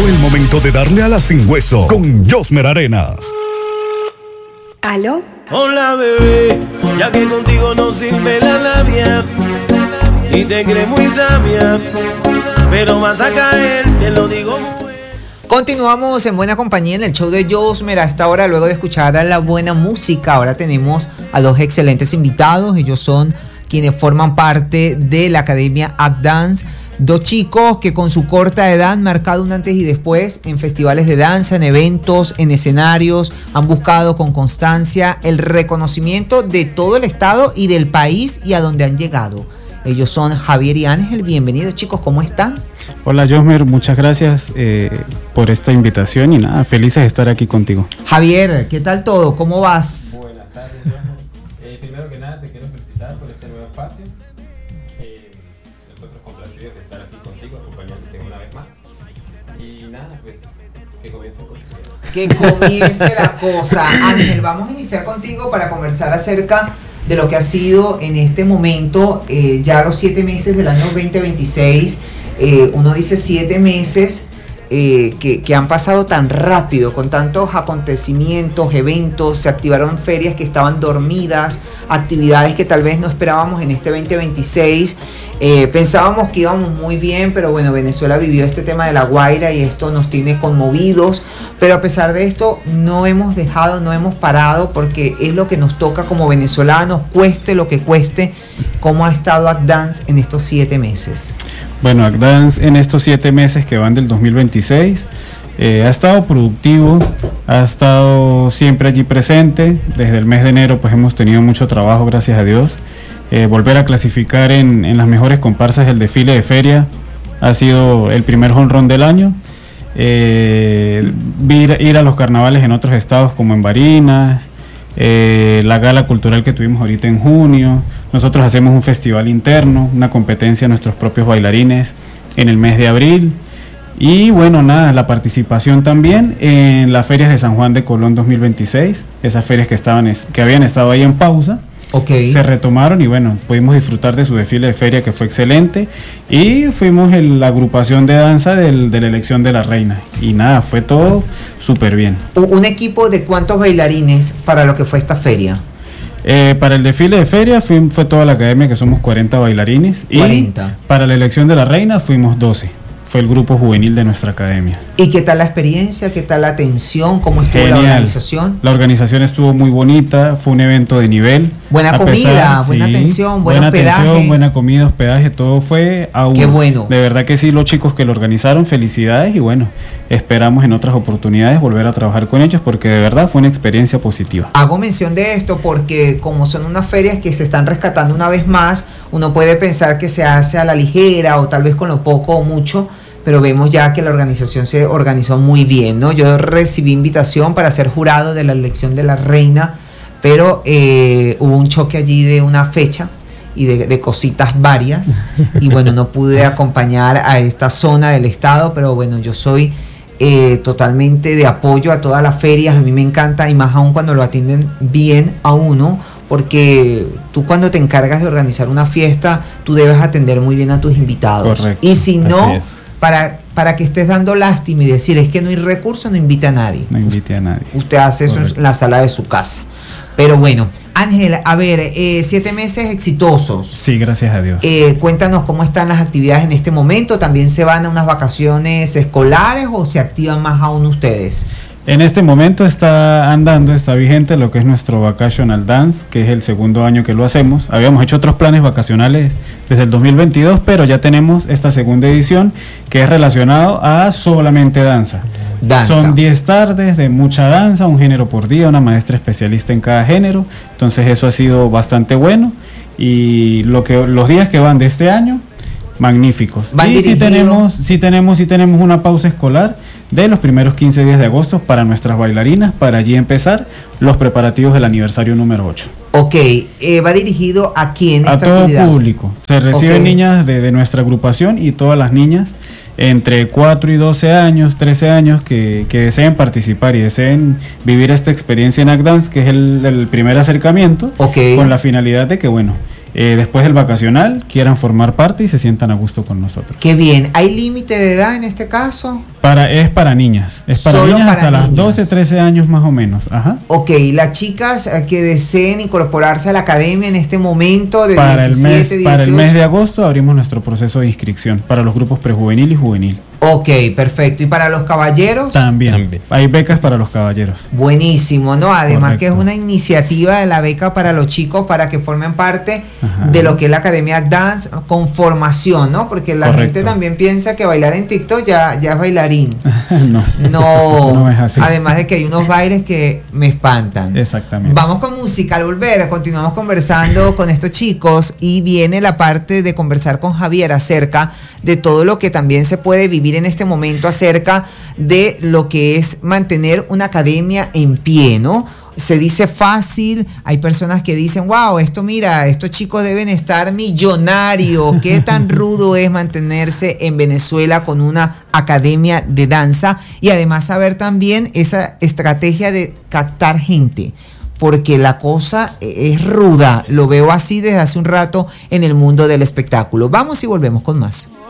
Llegó el momento de darle a la sin hueso con Josmer Arenas. ¿Aló? Hola bebé, ya que contigo no sirve la labia y te crees muy sabia, pero vas a caer, te lo digo muy bien. Continuamos en buena compañía en el show de Josmer a esta hora, luego de escuchar a la buena música. Ahora tenemos a dos excelentes invitados. Ellos son quienes forman parte de la Academia Updance. Dos chicos que con su corta edad han marcado un antes y después en festivales de danza, en eventos, en escenarios. Han buscado con constancia el reconocimiento de todo el estado y del país y a donde han llegado. Ellos son Javier y Ángel. Bienvenidos, chicos, ¿cómo están? Hola Josmer, muchas gracias por esta invitación y nada, felices de estar aquí contigo. Javier, ¿qué tal todo? ¿Cómo vas? Buenas tardes, Josmer. Primero que nada te quiero felicitar por este nuevo espacio. Nosotros complacidos de estar aquí contigo, acompañándote una vez más. Y nada, pues que comiencen contigo. Que comience la cosa. Ángel, vamos a iniciar contigo para conversar acerca de lo que ha sido en este momento, ya los 7 meses del año 2026. Uno dice 7 meses que han pasado tan rápido, con tantos acontecimientos, eventos. Se activaron ferias que estaban dormidas, actividades que tal vez no esperábamos en este 2026. Pensábamos que íbamos muy bien, pero bueno, Venezuela vivió este tema de la Guaira y esto nos tiene conmovidos. Pero a pesar de esto, no hemos dejado, no hemos parado, porque es lo que nos toca como venezolanos, cueste lo que cueste. ¿Cómo ha estado Updance en estos 7 meses? Bueno, Updance en estos 7 meses que van del 2026 ha estado productivo, ha estado siempre allí presente. Desde el mes de enero pues hemos tenido mucho trabajo, gracias a Dios. Volver a clasificar en las mejores comparsas del desfile de feria ha sido el primer jonrón del año. Ir a los carnavales en otros estados como en Barinas, la gala cultural que tuvimos ahorita en junio. Nosotros hacemos un festival interno, una competencia de nuestros propios bailarines en el mes de abril. Y bueno, nada, la participación también en las ferias de San Juan de Colón 2026, esas ferias que habían estado ahí en pausa. Okay. Se retomaron y bueno, pudimos disfrutar de su desfile de feria, que fue excelente, y fuimos la agrupación de danza de la elección de la reina y nada, fue todo súper bien. ¿Un equipo de cuántos bailarines para lo que fue esta feria? Para el desfile de feria fue toda la academia, que somos 40 bailarines. 40. Y para la elección de la reina fuimos 12. Fue el grupo juvenil de nuestra academia. ¿Y qué tal la experiencia? ¿Qué tal la atención? ¿Cómo estuvo Genial. La organización? La organización estuvo muy bonita, fue un evento de nivel. Buena comida, buena atención, buen hospedaje. Atención, buena comida, hospedaje, todo fue a uno. Qué bueno. De verdad que sí, los chicos que lo organizaron, felicidades y bueno, esperamos en otras oportunidades volver a trabajar con ellos porque de verdad fue una experiencia positiva. Hago mención de esto porque como son unas ferias que se están rescatando una vez más, uno puede pensar que se hace a la ligera o tal vez con lo poco o mucho, pero vemos ya que la organización se organizó muy bien, ¿no? Yo recibí invitación para ser jurado de la elección de la reina, pero hubo un choque allí de una fecha y de cositas varias, y bueno, no pude acompañar a esta zona del estado, pero bueno, yo soy totalmente de apoyo a todas las ferias. A mí me encanta, y más aún cuando lo atienden bien a uno, porque tú cuando te encargas de organizar una fiesta, tú debes atender muy bien a tus invitados. Correcto. Y si no, para que estés dando lástima y decir es que no hay recursos, no invite a nadie. No invite a nadie. Usted hace eso en la sala de su casa. Pero bueno, Ángel, a ver, 7 meses exitosos. Sí, gracias a Dios. Cuéntanos cómo están las actividades en este momento. ¿También se van a unas vacaciones escolares o se activan más aún ustedes? En este momento está vigente lo que es nuestro Vacational Dance, que es el segundo año que lo hacemos. Habíamos hecho otros planes vacacionales desde el 2022, pero ya tenemos esta segunda edición que es relacionado a solamente danza. Son 10 tardes de mucha danza, un género por día, una maestra especialista en cada género. Entonces eso ha sido bastante bueno. Y los días que van de este año, magníficos. Y sí tenemos una pausa escolar de los primeros 15 días de agosto para nuestras bailarinas, para allí empezar los preparativos del aniversario número 8. Ok, ¿va dirigido a quién? A todo público. Se reciben niñas de nuestra agrupación y todas las niñas entre 4 y 12 años, 13 años que deseen participar y deseen vivir esta experiencia en Updance, que es el primer acercamiento, con la finalidad de que, bueno, después del vacacional quieran formar parte y se sientan a gusto con nosotros. Qué bien. ¿Hay límite de edad en este caso? Es para niñas. Es para Solo niñas para hasta las niñas. 12, 13 años más o menos. Ajá. Ok, las chicas que deseen incorporarse a la academia en este momento de Para 17, 18. el mes de agosto abrimos nuestro proceso de inscripción para los grupos prejuvenil y juvenil. Ok, perfecto. ¿Y para los caballeros? También. Hay becas para los caballeros. Buenísimo, ¿no? Además que es Correcto. una iniciativa de la beca para los chicos para que formen parte Ajá. de lo que es la Academia Dance con formación, ¿no? Porque la Correcto. gente también piensa que bailar en TikTok ya es bailarín. No. No, No es así. Además de que hay unos bailes que me espantan. Exactamente. Vamos con música al volver, continuamos conversando con estos chicos y viene la parte de conversar con Javier acerca de todo lo que también se puede vivir en este momento acerca de lo que es mantener una academia en pie, ¿no? Se dice fácil, hay personas que dicen, wow, estos chicos deben estar millonarios, qué tan rudo es mantenerse en Venezuela con una academia de danza y además saber también esa estrategia de captar gente, porque la cosa es ruda, lo veo así desde hace un rato en el mundo del espectáculo. Vamos y volvemos con más.